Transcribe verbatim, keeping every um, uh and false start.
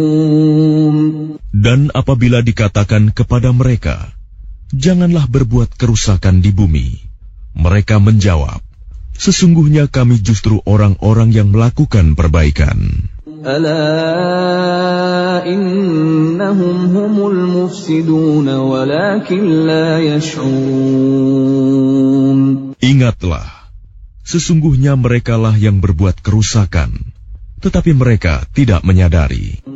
Dan apabila dikatakan kepada mereka, janganlah berbuat kerusakan di bumi, mereka menjawab, sesungguhnya kami justru orang-orang yang melakukan perbaikan. Ala innahum humul mufsidun walakin la yash'urun. Ingatlah, sesungguhnya merekalah yang berbuat kerusakan, tetapi mereka tidak menyadari.